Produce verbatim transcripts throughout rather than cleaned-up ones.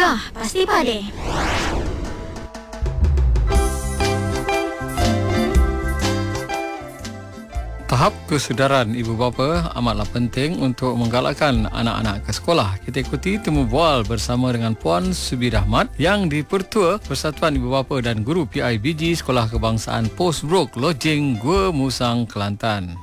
Gegar Pasti Pade. Tahap kesedaran ibu bapa amatlah penting untuk menggalakkan anak-anak ke sekolah. Kita ikuti temu bual bersama dengan Puan Subi Rahmat yang di-Pertua Persatuan Ibu Bapa dan Guru P I B G Sekolah Kebangsaan Postbrook Lojing Gua Musang, Kelantan.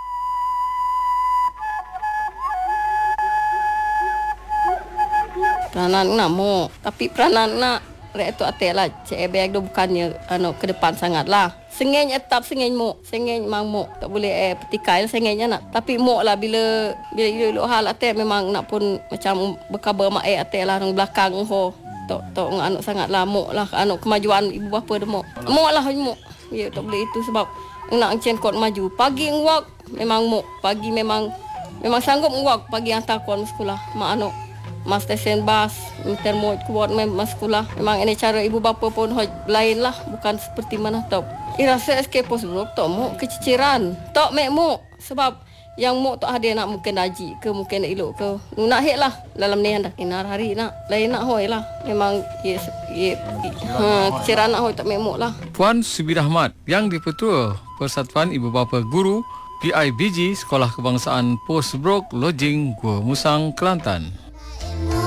Peranan nak mo, tapi peranan nak rek tu atel lah. Cik Ebek tu bukannya anu ke depan sangat lah. Sengenya etap sengenya mo, sengenya mang mo. Tak boleh eh petikai lah sengenya nak. Tapi mo lah bila bila ilok hal atel memang nak pun macam berkabar mak eh atel lah nang belakang ho. Tok tok anu sangat lah mo lah anu kemajuan ibu bapa tu mo. Mo lah mo. Ya tak boleh itu sebab nak encen kot maju. Pagi ngwak memang mo. Pagi memang memang sanggup ngwak pagi hantar kon sekolah. Mak anu mas stesen bas, termo kuat mas sekolah. Memang ini cara ibu bapa pun lain lah, bukan seperti mana tau. I rasa S K Postbrook tok mu keciciran. Tok mek mu sebab yang mu tok ada nak mungkin haji ke mungkin nak elok ke. Nak hek lah dalam ni dah kinar hari nak. Lain nak hoi lah. Memang yes ye ha keciciran nak hoi tok mek mu lah. Puan Subi Rahmat yang di-Pertua Persatuan Ibu Bapa Guru P I B G Sekolah Kebangsaan Postbrook Lojing Gua Musang, Kelantan.